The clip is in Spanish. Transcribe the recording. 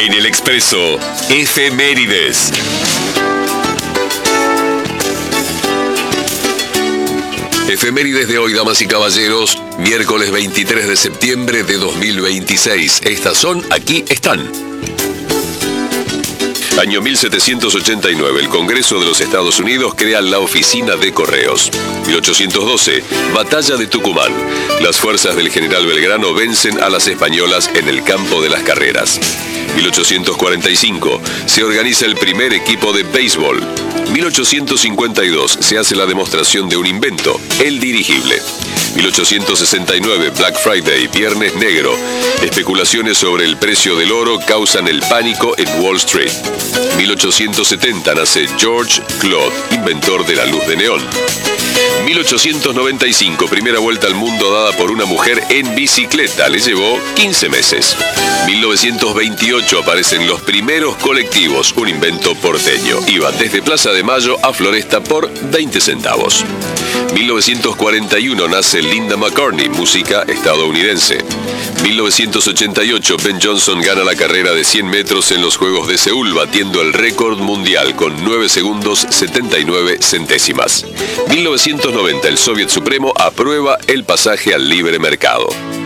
En el Expreso, Efemérides. Efemérides de hoy, damas y caballeros, miércoles 23 de septiembre de 2026. Estas son, aquí están. Año 1789, el Congreso de los Estados Unidos crea la Oficina de Correos. 1812, Batalla de Tucumán. Las fuerzas del general Belgrano vencen a las españolas en el campo de las carreras. 1845, se organiza el primer equipo de béisbol. 1852, se hace la demostración de un invento, el dirigible. 1869, Black Friday, Viernes Negro. Especulaciones sobre el precio del oro causan el pánico en Wall Street. 1870, nace George Claude, inventor de la luz de neón. 1895, primera vuelta al mundo dada por una mujer en bicicleta, le llevó 15 meses. 1928, aparecen los primeros colectivos, un invento porteño. Iba desde Plaza de Mayo a Floresta por 20 centavos. 1941, nace Linda McCartney, música estadounidense. 1988, Ben Johnson gana la carrera de 100 metros en los Juegos de Seúl, batiendo el récord mundial con 9 segundos 79 centésimas. 1990, el Soviet Supremo aprueba el pasaje al libre mercado.